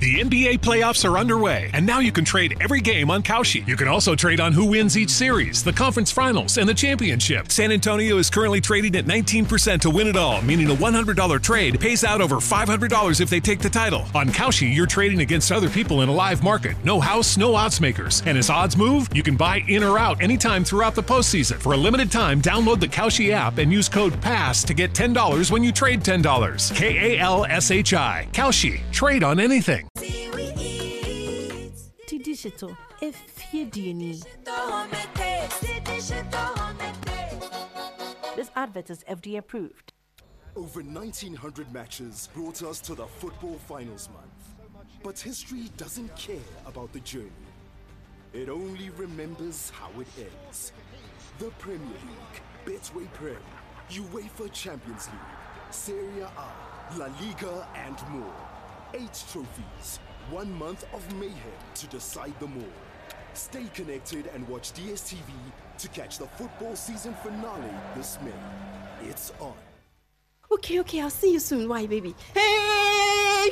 The NBA playoffs are underway, and now you can trade every game on Kalshi. You can also trade on who wins each series, the conference finals, and the championship. San Antonio is currently trading at 19% to win it all, meaning a $100 trade pays out over $500 if they take the title. On Kalshi, you're trading against other people in a live market. No house, no odds makers. And as odds move, you can buy in or out anytime throughout the postseason. For a limited time, download the Kalshi app and use code PASS to get $10 when you trade $10. Kalshi. Kalshi. Trade on anything. Digital, if you need. This advert is FDA approved. Over 1,900 matches brought us to the football finals month. But history doesn't care about the journey. It only remembers how it ends. The Premier League, Betway Prem, UEFA Champions League, Serie A, La Liga, and more. 8 trophies. 1 month of mayhem to decide them all. Stay connected and watch DSTV to catch the football season finale this May. It's on. Okay, I'll see you soon. Why, baby? Hey,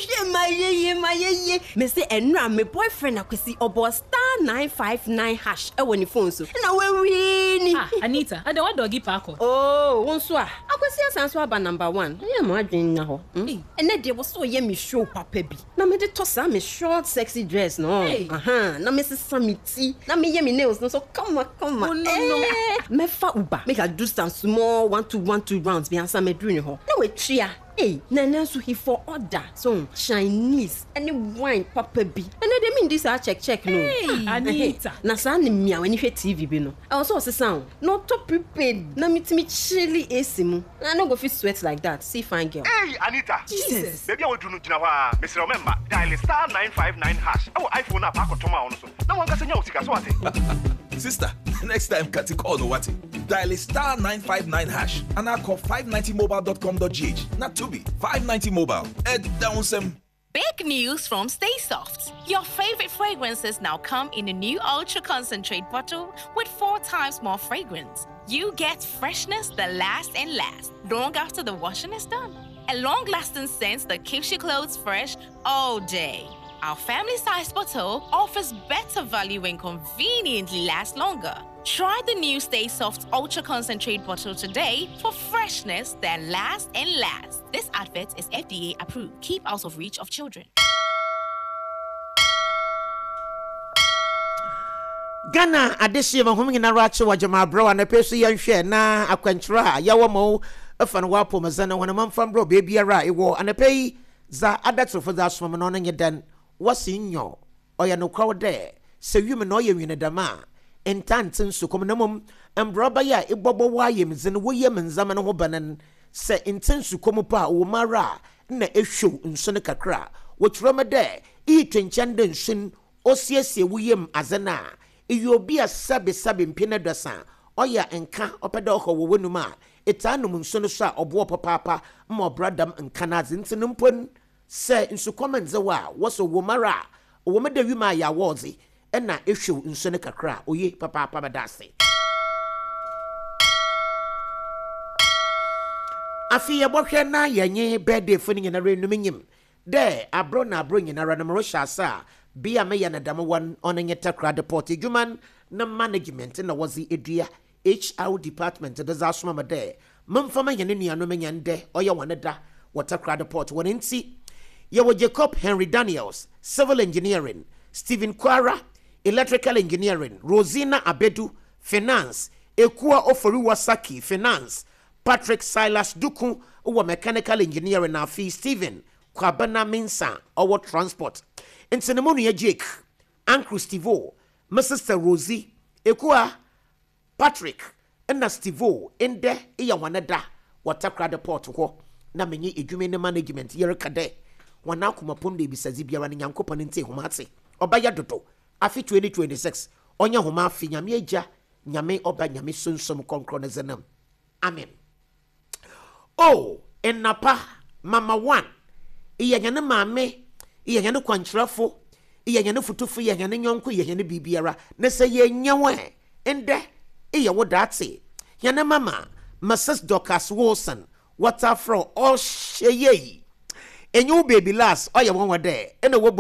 my me say enra my boyfriend akwesi obo *959# when your phone so. Na we Anita, I don't want doggy parko. Oh, wonso a. Akwesi asanso aba number 1. Yeah, mo adwen na ho. Ene de wo so ye me show papa bi. Na me de tosa me short sexy dress no. Na me sesa me ti. Na me ye me nails no so come on. Oh, no. Me fa uba. Make I do some small 1-2 rounds bi ansa me dru ni ho. Na we tria. Hey, Nana so he for order. So Chinese any wine papa bi. And they mean this check no. Hey, Anita. Na sa ni mia when you hear TV bi no. I also say sound. No to prepared. Na me chilly AC mu. I no go fit sweat like that. See fine girl. Hey, Anita. Jesus. Baby I will do no jina wa. Mr. Remember, dial *959#. Our iPhone app akotoma on so. Na wan gasa nya usika so ate. Sister, next time Kati call no what? Dial *959# and I call 590mobile.com.gh. Not to be 590 mobile. Head down some. Big news from Stay Soft. Your favorite fragrances now come in a new ultra concentrate bottle with 4 times more fragrance. You get freshness that lasts and lasts long after the washing is done. A long-lasting scent that keeps your clothes fresh all day. Our family-sized bottle offers better value and conveniently lasts longer. Try the new Stay Soft Ultra Concentrate bottle today for freshness that lasts and lasts. This advert is FDA approved. Keep out of reach of children. Ghana adesi mahumi na rache wa jama bro na peso yanhwe na akwankyra yawo mo afa no wapo mazana wana mamfam bro baby ara ewo anapei za adatrofo za asoma no nye dan wasinyo oya no kwode se wimu no ye wine dama entantin so kom namum embroba ya ibobo wayem zene woyem nzama no ho banan se intensu kom pa wo mara na ehwo nso ne kakra wo tromede e twenchande nsun osiesie woyem azana Iyobia sabe mpena dasa oya enka opeda ho wo wonuma etanum nso no so a obo papa ma obradam enka na zintinumpon se nsu comments wa woso wo mara wo meda wima ya wozi ena ehwew nso ne kakra oye papa badase afi ye bohwe na yenye birthday funi na renum nyim de abro na abro nyina ranamro shasa bia me yana dam one onenye takra deport adwuman na management na wazi edua HR department de za asoma made memfama yene nuano menyande oya waneda watakra deport wonenti ye wo Jacob Henry Daniels civil engineering, Stephen Kwara electrical engineering, Rosina Abedu finance, Ekua Ofori Wasaki finance, Patrick Silas Duku owo mechanical engineering na fi Stephen Kwabana Minsa owo transport. Ensenemonu ya Jake, Uncle Stevo, Mrs. Rosie, Ekua, Patrick, and Stevo, ende iya wanada, watakra de port ho, na menye edwumene management yere kade, wana kumaponde bisazi biara ni nyankopon nte homate, obaya dodo, afi 2026, onya homa afi nyame eja, nyame oba nyame sonsom konkro ne zenam. Amen. Oh, enapa, mama one, iya nyane mame, iya nyane kwankyerafo iya nyane futufu iya nyane nyonko iya nyane bibiara na se ye nyawe ende iya wodate nyane mama Mrs. Dorcas Wilson water from all sheye enyu baby last oya won wade ene wo